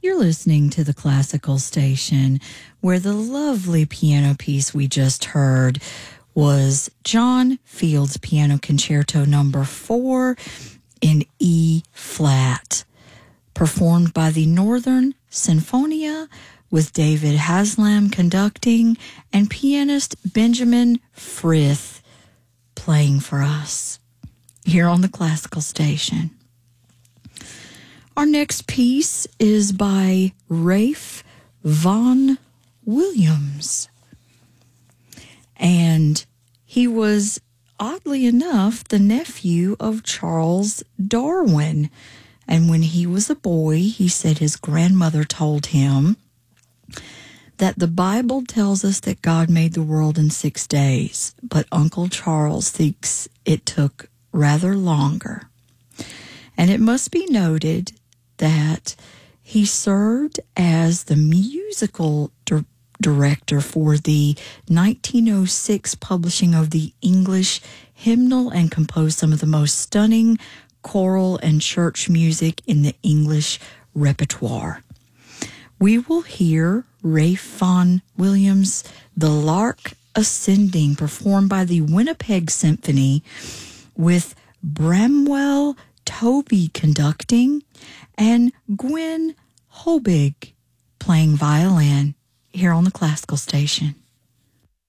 You're listening to the Classical Station, where the lovely piano piece we just heard was John Field's Piano Concerto Number 4 in E flat, performed by the Northern Sinfonia with David Haslam conducting and pianist Benjamin Frith playing for us here on the Classical Station. Our next piece is by Ralph Vaughan Williams. And he was, oddly enough, the nephew of Charles Darwin. And when he was a boy, he said his grandmother told him that the Bible tells us that God made the world in 6 days, but Uncle Charles thinks it took rather longer. And it must be noted that he served as the musical director for the 1906 publishing of the English hymnal and composed some of the most stunning choral and church music in the English repertoire. We will hear Ralph Vaughan Williams' The Lark Ascending, performed by the Winnipeg Symphony with Bramwell Toby conducting and Gwen Hobig playing violin here on the Classical Station.